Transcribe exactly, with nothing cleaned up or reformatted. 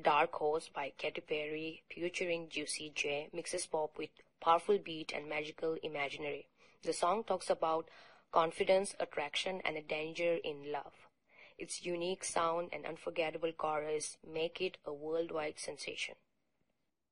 Dark Horse by Katy Perry featuring Juicy J mixes pop with powerful beat and magical imaginary. The song talks about confidence, attraction, and a danger in love. Its unique sound and unforgettable chorus make it a worldwide sensation.